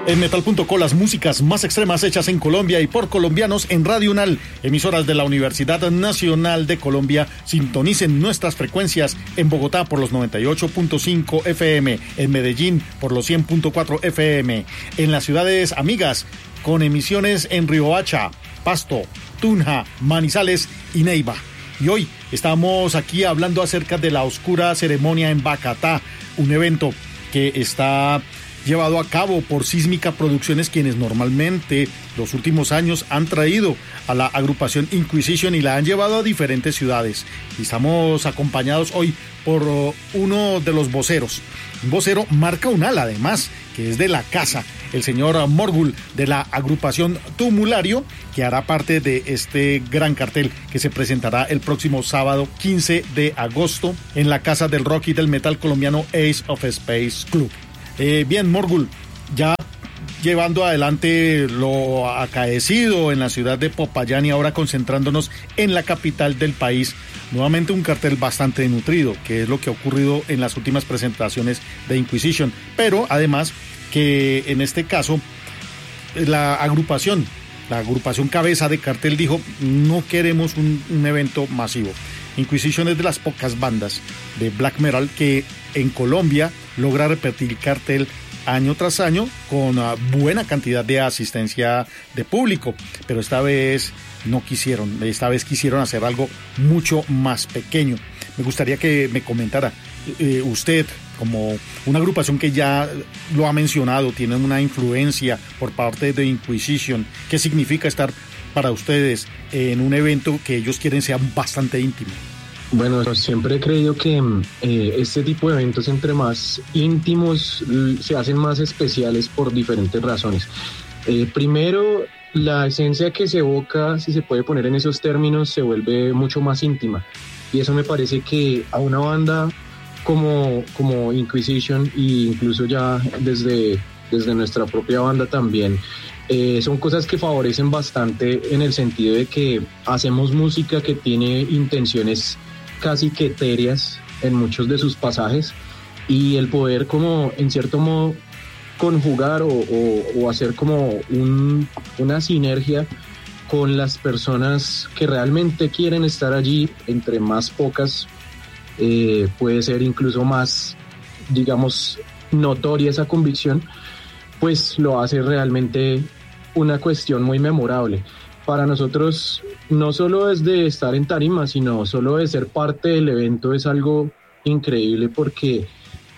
En Metal.co, las músicas más extremas hechas en Colombia y por colombianos en Radio UNAL, emisoras de la Universidad Nacional de Colombia. Sintonicen nuestras frecuencias en Bogotá por los 98.5 FM, en Medellín por los 100.4 FM, en las ciudades amigas con emisiones en Riohacha, Pasto, Tunja, Manizales y Neiva. Y hoy estamos aquí hablando acerca de la oscura ceremonia en Bacatá, un evento que está llevado a cabo por Sísmica Producciones, quienes normalmente los últimos años han traído a la agrupación Inquisition y la han llevado a diferentes ciudades. Y estamos acompañados hoy por uno de los voceros, un vocero marca Unal además, que es de la casa, el señor Morgul, de la agrupación Tumulario, que hará parte de este gran cartel que se presentará el próximo sábado 15 de agosto en la Casa del Rock y del Metal colombiano Ace of Space Club. Bien, Morgul, ya llevando adelante lo acaecido en la ciudad de Popayán y ahora concentrándonos en la capital del país, nuevamente un cartel bastante nutrido, que es lo que ha ocurrido en las últimas presentaciones de Inquisition, pero además que en este caso la agrupación cabeza de cartel dijo: no queremos un evento masivo. Inquisition es de las pocas bandas de black metal que en Colombia logra repetir cartel año tras año con buena cantidad de asistencia de público, pero esta vez no quisieron, esta vez quisieron hacer algo mucho más pequeño. Me gustaría que me comentara usted, como una agrupación que ya lo ha mencionado, tiene una influencia por parte de Inquisition, ¿qué significa estar para ustedes en un evento que ellos quieren sea bastante íntimo? Bueno, siempre he creído que este tipo de eventos, entre más íntimos, se hacen más especiales por diferentes razones. Primero, la esencia que se evoca, si se puede poner en esos términos, se vuelve mucho más íntima. Y eso me parece que a una banda como Inquisition, e incluso ya desde nuestra propia banda también, son cosas que favorecen bastante en el sentido de que hacemos música que tiene intenciones casi que etéreas en muchos de sus pasajes, y el poder como en cierto modo conjugar o hacer como una sinergia con las personas que realmente quieren estar allí, entre más pocas puede ser incluso más, digamos, notoria esa convicción, pues lo hace realmente una cuestión muy memorable. Para nosotros, no solo es de estar en tarima, sino solo de ser parte del evento es algo increíble, porque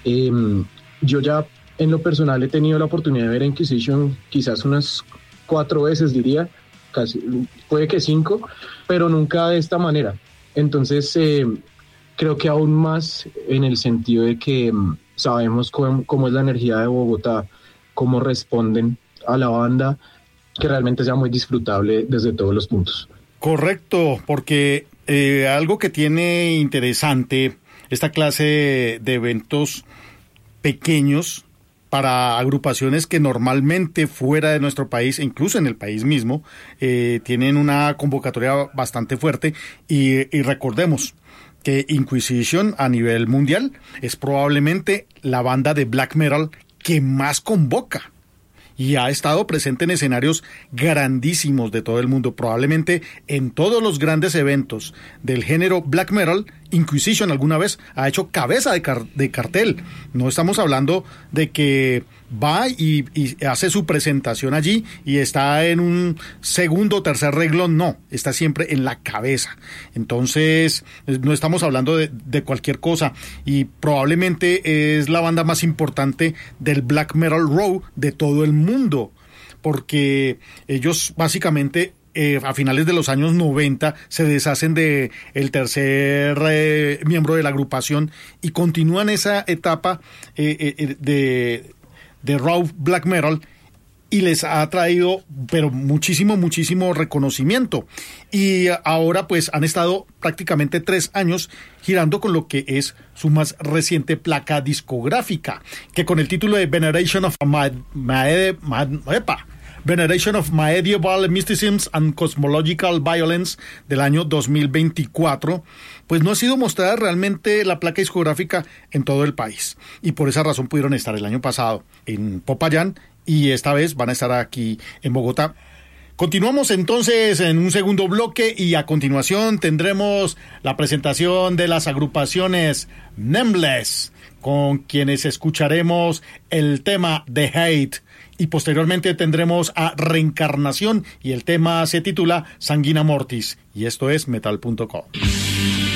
yo ya en lo personal he tenido la oportunidad de ver a Inquisition quizás unas 4 veces, diría, casi, puede que 5, pero nunca de esta manera. Entonces creo que aún más en el sentido de que sabemos cómo es la energía de Bogotá, cómo responden a la banda, que realmente sea muy disfrutable desde todos los puntos. Correcto, porque algo que tiene interesante esta clase de eventos pequeños para agrupaciones que normalmente fuera de nuestro país, incluso en el país mismo, tienen una convocatoria bastante fuerte, y recordemos que Inquisition a nivel mundial es probablemente la banda de black metal que más convoca y ha estado presente en escenarios grandísimos de todo el mundo. Probablemente en todos los grandes eventos del género black metal, Inquisition alguna vez ha hecho cabeza de cartel. No estamos hablando de que va y hace su presentación allí y está en un segundo o tercer renglón, no, está siempre en la cabeza. Entonces no estamos hablando de cualquier cosa, y probablemente es la banda más importante del black metal raw de todo el mundo, porque ellos básicamente a finales de los años 90 se deshacen de el tercer miembro de la agrupación y continúan esa etapa de raw black metal, y les ha traído pero muchísimo reconocimiento, y ahora pues han estado prácticamente 3 años girando con lo que es su más reciente placa discográfica, que con el título de Veneration of Veneration of Medieval Mysticism and Cosmological Violence del año 2024, pues no ha sido mostrada realmente la placa discográfica en todo el país. Y por esa razón pudieron estar el año pasado en Popayán y esta vez van a estar aquí en Bogotá. Continuamos entonces en un segundo bloque y a continuación tendremos la presentación de las agrupaciones Nameless, con quienes escucharemos el tema The Hate, y posteriormente tendremos a Reencarnación y el tema se titula Sanguina Mortis, y esto es metal.com.